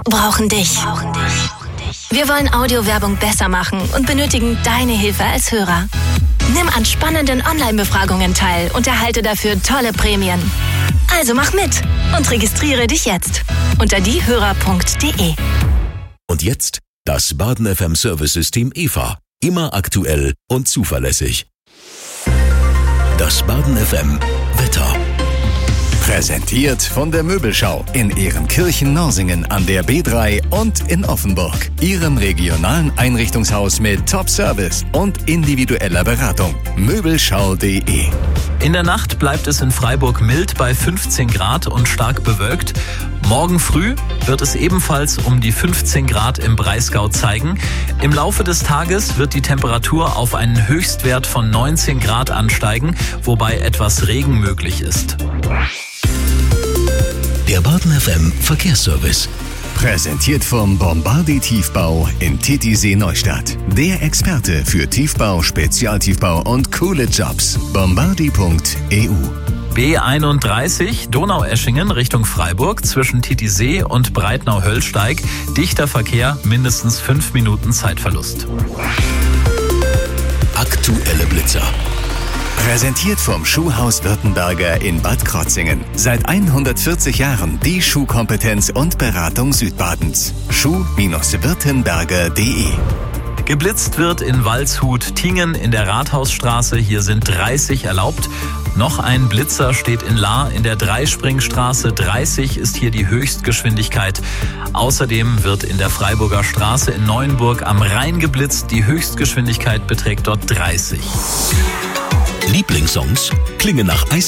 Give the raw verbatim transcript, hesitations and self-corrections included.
brauchen dich. Wir wollen Audiowerbung besser machen und benötigen deine Hilfe als Hörer. Nimm an spannenden Online-Befragungen teil und erhalte dafür tolle Prämien. Also mach mit und registriere dich jetzt unter diehörer punkt de. Und jetzt das Baden F M Service-System E V A. Immer aktuell und zuverlässig. Das Baden F M Wetter. Präsentiert von der Möbelschau in Ehrenkirchen-Norsingen an der B drei und in Offenburg. Ihrem regionalen Einrichtungshaus mit Top-Service und individueller Beratung. Möbelschau punkt de. In der Nacht bleibt es in Freiburg mild bei fünfzehn Grad und stark bewölkt. Morgen früh wird es ebenfalls um die fünfzehn Grad im Breisgau zeigen. Im Laufe des Tages wird die Temperatur auf einen Höchstwert von neunzehn Grad ansteigen, wobei etwas Regen möglich ist. Der Baden F M Verkehrsservice. Präsentiert vom Bombardi Tiefbau in Titisee Neustadt. Der Experte für Tiefbau, Spezialtiefbau und coole Jobs. bombardi punkt e u. B einunddreißig Donaueschingen Richtung Freiburg zwischen Titisee und Breitnau-Höllsteig. Dichter Verkehr, mindestens fünf Minuten Zeitverlust. Aktuelle Blitzer. Präsentiert vom Schuhhaus Württemberger in Bad Krotzingen. Seit hundertvierzig Jahren die Schuhkompetenz und Beratung Südbadens. schuh Württemberger punkt de. Geblitzt wird in Waldshut-Tingen in der Rathausstraße. Hier sind dreißig erlaubt. Noch ein Blitzer steht in Lahr in der Dreispringstraße. dreißig ist hier die Höchstgeschwindigkeit. Außerdem wird in der Freiburger Straße in Neuenburg am Rhein geblitzt. Die Höchstgeschwindigkeit beträgt dort dreißig. Lieblingssongs klingen nach Eis.